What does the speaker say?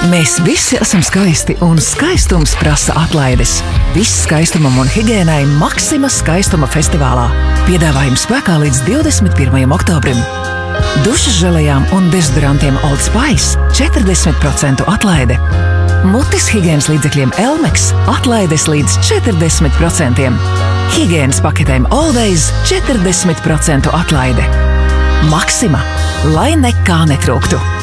Mēs visi esam skaisti, un skaistums prasa atlaides. Viss skaistumam un higiēnai Maxima skaistuma festivālā. Piedāvājums spēkā līdz 21. oktobrim. Dušas želejām un dezodorantiem Old Spice 40% atlaide. Mutes higiēnas līdzekļiem Elmex atlaides līdz 40%. Higiēnas paketēm Always 40% atlaide. Maxima, lai nekā netrūktu.